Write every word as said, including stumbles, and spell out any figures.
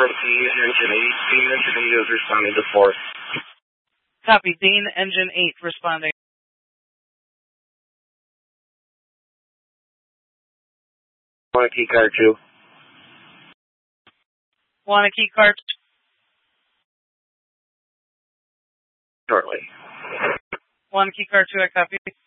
from Dean, Engine eight. Dean, Engine eight is responding to fourth. Copy. Dean, Engine eight responding. Want a key card two? Want a key card? Shortly. Want a key card two, I copy.